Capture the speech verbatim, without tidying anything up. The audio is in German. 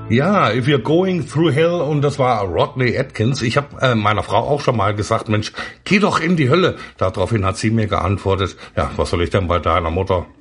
Ja, If You're Going Through Hell, und das war Rodney Atkins. Ich habe äh, meiner Frau auch schon mal gesagt, Mensch, geh doch in die Hölle. Daraufhin hat sie mir geantwortet, ja, was soll ich denn bei deiner Mutter?